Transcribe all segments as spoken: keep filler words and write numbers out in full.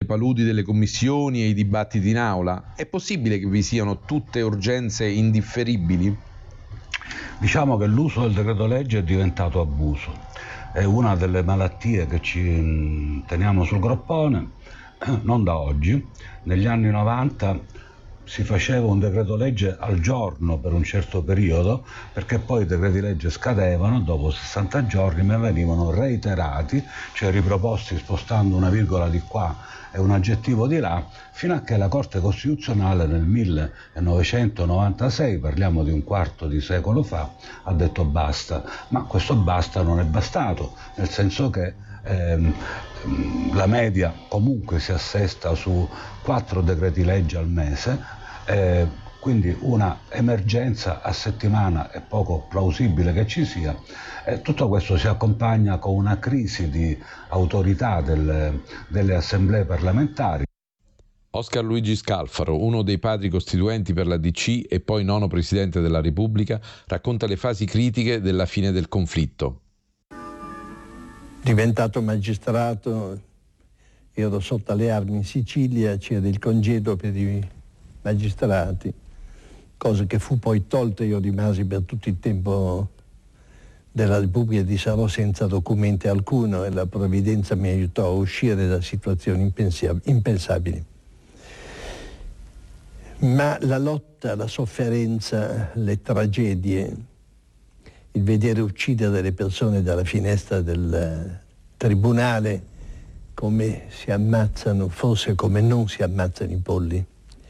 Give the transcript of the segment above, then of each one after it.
paludi delle commissioni e i dibattiti in aula? È possibile che vi siano tutte urgenze indifferibili? Diciamo che l'uso del decreto legge è diventato abuso, è una delle malattie che ci teniamo sul groppone, non da oggi. Negli anni novanta si faceva un decreto legge al giorno per un certo periodo, perché poi i decreti legge scadevano dopo sessanta giorni, ma venivano reiterati, cioè riproposti spostando una virgola di qua e un aggettivo di là, fino a che la Corte Costituzionale nel millenovecentonovantasei, parliamo di un quarto di secolo fa, ha detto basta. Ma questo basta non è bastato, nel senso che ehm, la media comunque si assesta su quattro decreti legge al mese, eh, quindi una emergenza a settimana è poco plausibile che ci sia. E tutto questo si accompagna con una crisi di autorità delle, delle assemblee parlamentari. Oscar Luigi Scalfaro, uno dei padri costituenti per la D C e poi nono Presidente della Repubblica, racconta le fasi critiche della fine del conflitto. Diventato magistrato, ero sotto le armi in Sicilia, c'era il congedo per i magistrati, cosa che fu poi tolta. Io rimasi per tutto il tempo della Repubblica di Sarò senza documenti alcuno e la provvidenza mi aiutò a uscire da situazioni impensabili. Ma la lotta, la sofferenza, le tragedie, il vedere uccidere le persone dalla finestra del tribunale, come si ammazzano, forse come non si ammazzano i polli,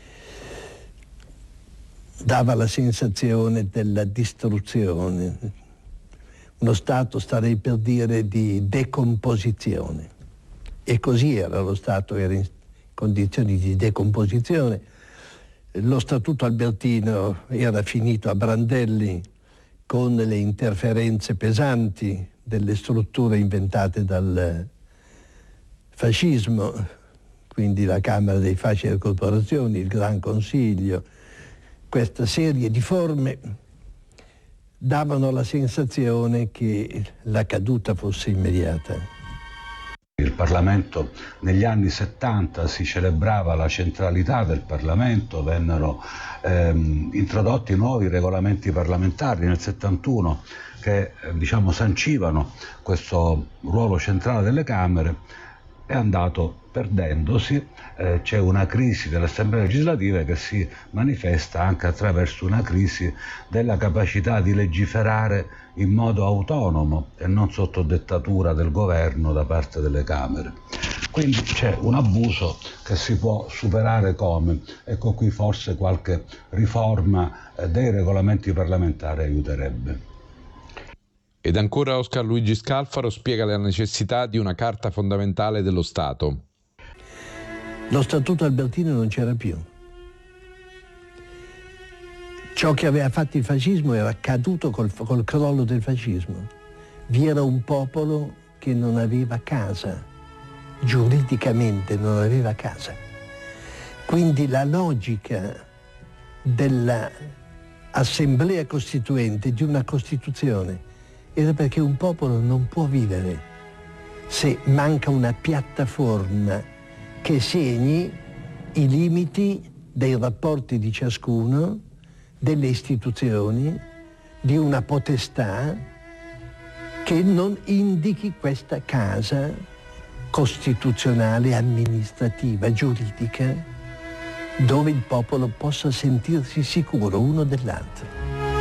dava la sensazione della distruzione, uno stato, starei per dire, di decomposizione. E così era, lo Stato era in condizioni di decomposizione. Lo Statuto Albertino era finito a brandelli con le interferenze pesanti delle strutture inventate dal fascismo, quindi la Camera dei Fasci e delle Corporazioni, il Gran Consiglio. Questa serie di forme davano la sensazione che la caduta fosse immediata. Il Parlamento negli anni settanta si celebrava la centralità del Parlamento, vennero ehm, introdotti nuovi regolamenti parlamentari nel settantuno che eh, diciamo sancivano questo ruolo centrale delle Camere. È andato perdendosi, eh, c'è una crisi delle assemblee legislative che si manifesta anche attraverso una crisi della capacità di legiferare in modo autonomo e non sotto dettatura del governo da parte delle Camere. Quindi c'è un abuso che si può superare come? Ecco, qui forse qualche riforma eh, dei regolamenti parlamentari aiuterebbe. Ed ancora Oscar Luigi Scalfaro spiega la necessità di una carta fondamentale dello Stato. Lo Statuto Albertino non c'era più. Ciò che aveva fatto il fascismo era caduto col, col crollo del fascismo. Vi era un popolo che non aveva casa, giuridicamente non aveva casa. Quindi la logica dell'assemblea costituente, di una Costituzione, era perché un popolo non può vivere se manca una piattaforma che segni i limiti dei rapporti di ciascuno, delle istituzioni, di una potestà che non indichi questa casa costituzionale, amministrativa, giuridica, dove il popolo possa sentirsi sicuro uno dell'altro.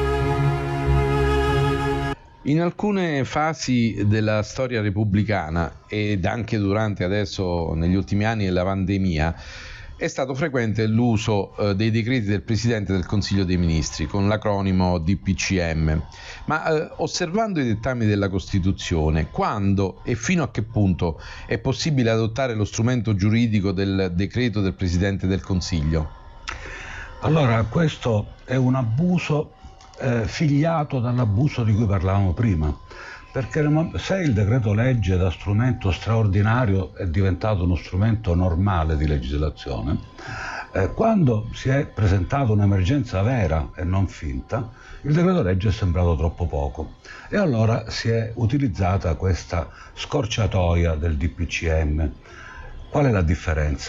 In alcune fasi della storia repubblicana ed anche durante adesso negli ultimi anni della pandemia è stato frequente l'uso eh, dei decreti del Presidente del Consiglio dei Ministri con l'acronimo D P C M, ma eh, osservando i dettami della Costituzione, quando e fino a che punto è possibile adottare lo strumento giuridico del decreto del Presidente del Consiglio? Allora, questo è un abuso eh, figliato dall'abuso di cui parlavamo prima, perché se il decreto legge da strumento straordinario è diventato uno strumento normale di legislazione, eh, quando si è presentata un'emergenza vera e non finta, il decreto legge è sembrato troppo poco e allora si è utilizzata questa scorciatoia del D P C M. Qual è la differenza?